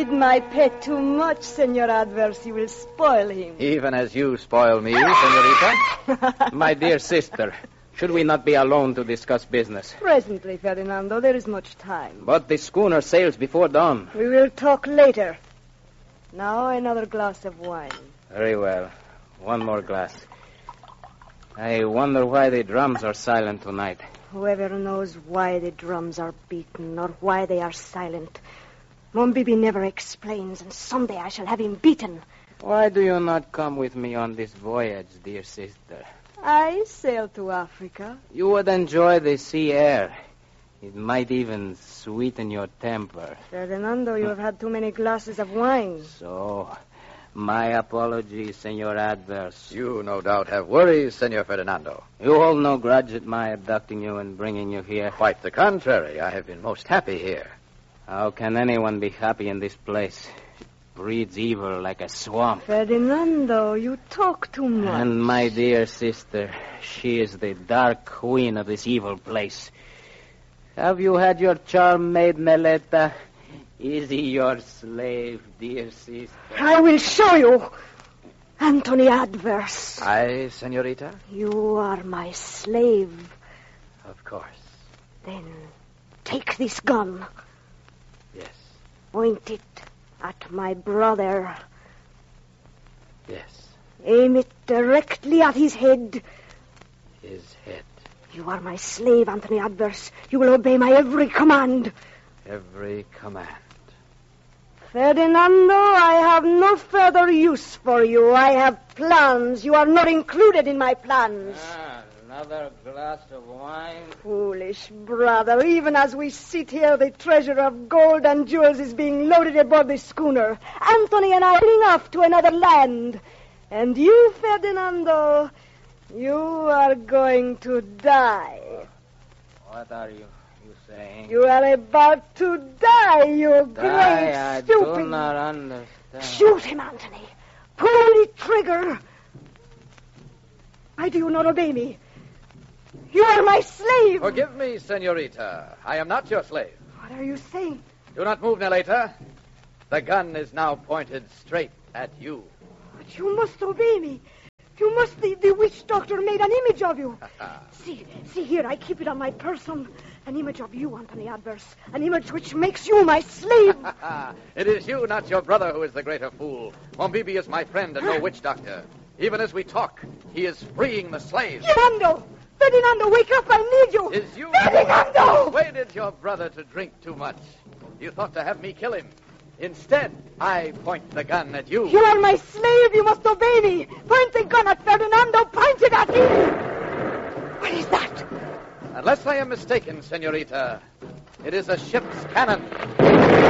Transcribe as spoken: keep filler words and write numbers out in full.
feed my pet too much, Senor Adverse, you will spoil him. Even as you spoil me, senorita. My dear sister, should we not be alone to discuss business? Presently, Ferdinando, there is much time. But the schooner sails before dawn. We will talk later. Now another glass of wine. Very well. One more glass. I wonder why the drums are silent tonight. Whoever knows why the drums are beaten or why they are silent. Mombibi never explains, and someday I shall have him beaten. Why do you not come with me on this voyage, dear sister? I sail to Africa. You would enjoy the sea air. It might even sweeten your temper. Ferdinando, you have had too many glasses of wine. So, my apologies, Senor Adverse. You no doubt have worries, Senor Ferdinando. You hold no grudge at my abducting you and bringing you here. Quite the contrary. I have been most happy here. How can anyone be happy in this place? It breeds evil like a swamp. Ferdinando, you talk too much. And my dear sister, she is the dark queen of this evil place. Have you had your charm made, Meleta? Is he your slave, dear sister? I will show you. Anthony Adverse. Aye, senorita? You are my slave. Of course. Then take this gun. Yes. Point it at my brother. Yes. Aim it directly at his head. His head. You are my slave, Anthony Adverse. You will obey my every command. Every command. Ferdinando, I have no further use for you. I have plans. You are not included in my plans. Ah, another glass of wine. Foolish brother. Even as we sit here, the treasure of gold and jewels is being loaded aboard the schooner. Anthony and I are heading off to another land. And you, Ferdinando, you are going to die. What are you, you saying? You are about to die, you Die, great I stupid. do not understand. Shoot him, Anthony. Pull the trigger. Why do you not obey me? You are my slave. Forgive me, senorita. I am not your slave. What are you saying? Do not move, Neleta. The gun is now pointed straight at you. But you must obey me. You must. The, the witch doctor made an image of you. see, see here. I keep it on my person. An image of you, Anthony Adverse. An image which makes you my slave. It is you, not your brother, who is the greater fool. Mombibi is my friend and no witch doctor. Even as we talk, he is freeing the slaves. Ferdinando! Ferdinando, wake up. I need you. Is you Ferdinando! persuaded your brother to drink too much? You thought to have me kill him. Instead, I point the gun at you. You are my slave. You must obey me. Point the gun at Ferdinando. Point it at him. What is that? Unless I am mistaken, senorita, it is a ship's cannon.